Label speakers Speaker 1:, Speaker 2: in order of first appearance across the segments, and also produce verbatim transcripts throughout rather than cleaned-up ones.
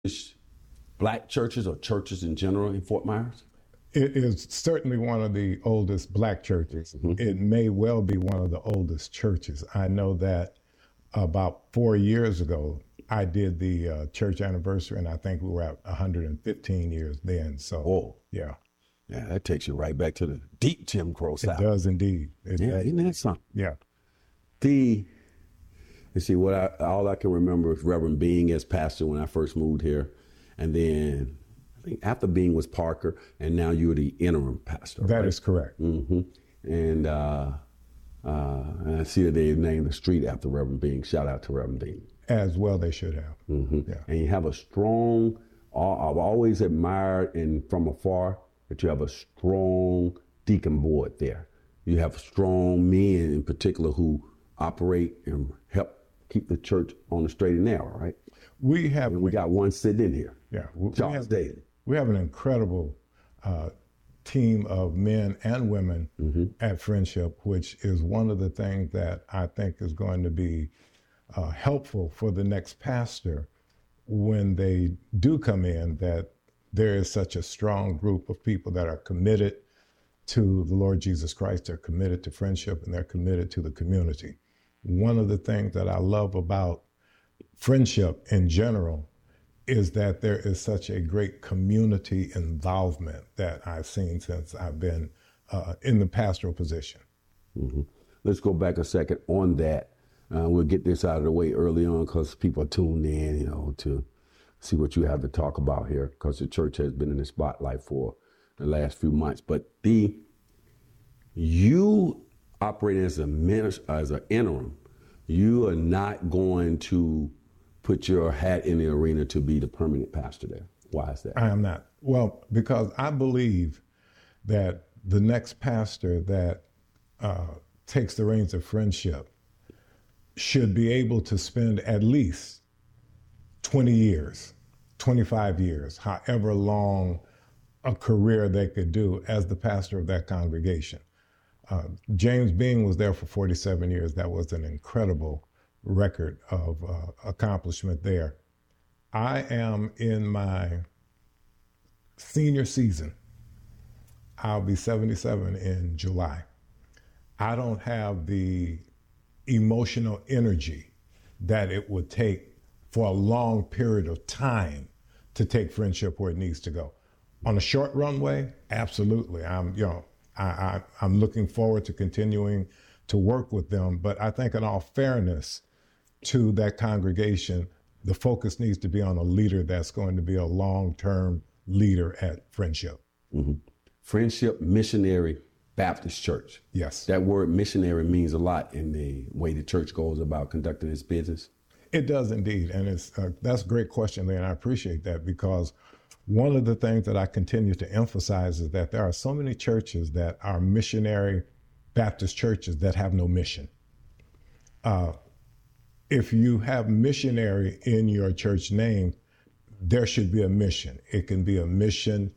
Speaker 1: Black churches or churches in general in Fort Myers?
Speaker 2: It is certainly one of the oldest Black churches. Mm-hmm. It may well be one of the oldest churches. I know that about four years ago, I did the uh, church anniversary, and I think we were at one hundred fifteen years then. So,
Speaker 1: Whoa.
Speaker 2: yeah.
Speaker 1: Yeah, that takes you right back to the deep Jim Crow South.
Speaker 2: It does indeed. It
Speaker 1: yeah,
Speaker 2: does.
Speaker 1: Isn't that something?
Speaker 2: Yeah.
Speaker 1: The, you see, what I, all I can remember is Reverend Being as pastor when I first moved here. And then I think after Being was Parker, and now you're the interim pastor.
Speaker 2: That
Speaker 1: right?
Speaker 2: is correct.
Speaker 1: Mm-hmm. And, uh, uh, and I see that they named the street after Reverend Being. Shout out to Reverend Being.
Speaker 2: As well they should have.
Speaker 1: Mm-hmm.
Speaker 2: Yeah.
Speaker 1: And you have a strong, I've always admired and from afar that you have a strong deacon board there. You have strong men in particular who operate and help keep the church on the straight and narrow, right?
Speaker 2: We have.
Speaker 1: And we got one sitting in here.
Speaker 2: Yeah. We,
Speaker 1: Charles
Speaker 2: we have,
Speaker 1: Daly.
Speaker 2: We have an incredible uh, team of men and women mm-hmm. at Friendship, which is one of the things that I think is going to be uh, helpful for the next pastor when they do come in, that there is such a strong group of people that are committed to the Lord Jesus Christ, they're committed to friendship, and they're committed to the community. One of the things that I love about Friendship in general is that there is such a great community involvement that I've seen since I've been uh, in the pastoral position.
Speaker 1: Mm-hmm. Let's go back a second on that. Uh, we'll get this out of the way early on because people are tuned in, you know, to see what you have to talk about here, because the church has been in the spotlight for the last few months. But the you operate as a minister, as an interim. You are not going to put your hat in the arena to be the permanent pastor there. Why is that?
Speaker 2: I am not. Well, because I believe that the next pastor that uh, takes the reins of Friendship should be able to spend at least twenty years, twenty-five years, however long a career they could do as the pastor of that congregation. Uh, James Being was there for forty-seven years. That was an incredible record of uh, accomplishment there. I am in my senior season. I'll be seventy-seven in July. I don't have the emotional energy that it would take for a long period of time to take Friendship where it needs to go. On a short runway, absolutely. I'm, you know, I, I, I'm looking forward to continuing to work with them. But I think in all fairness to that congregation, the focus needs to be on a leader that's going to be a long-term leader at Friendship.
Speaker 1: Mm-hmm. Friendship Missionary Baptist Church.
Speaker 2: Yes.
Speaker 1: That word missionary means a lot in the way the church goes about conducting its business.
Speaker 2: It does indeed. And it's uh, that's a great question, Lee, and I appreciate that, because one of the things that I continue to emphasize is that there are so many churches that are missionary Baptist churches that have no mission. Uh, if you have missionary in your church name, there should be a mission. It can be a mission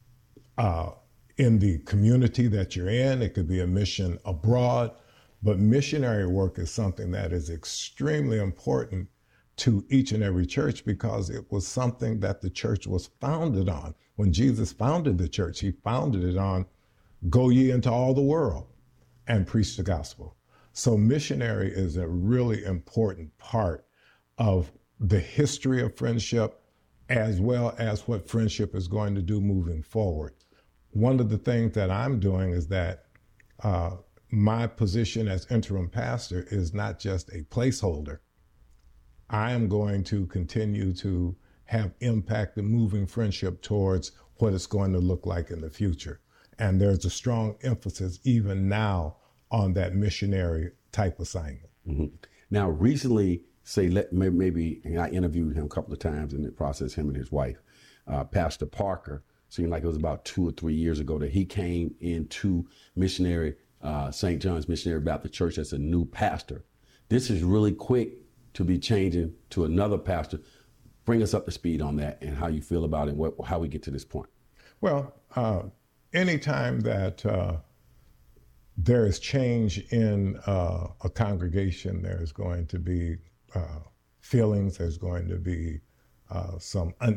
Speaker 2: uh, in the community that you're in. It could be a mission abroad. But missionary work is something that is extremely important to each and every church, because it was something that the church was founded on. When Jesus founded the church, he founded it on, go ye into all the world and preach the gospel. So missionary is a really important part of the history of Friendship, as well as what Friendship is going to do moving forward. One of the things that I'm doing is that uh, my position as interim pastor is not just a placeholder. I am going to continue to have impact in moving Friendship towards what it's going to look like in the future. And there's a strong emphasis even now on that missionary type assignment.
Speaker 1: Mm-hmm. Now, recently, say, let maybe, and I interviewed him a couple of times in the process, him and his wife, uh, Pastor Parker, seemed like it was about two or three years ago that he came into missionary, uh, Saint John's Missionary Baptist Church as a new pastor. This is really quick to be changing to another pastor. Bring us up to speed on that and how you feel about it and what, how we get to this point.
Speaker 2: Well, uh, anytime that uh, there is change in uh, a congregation, there's going to be uh, feelings, there's going to be uh, some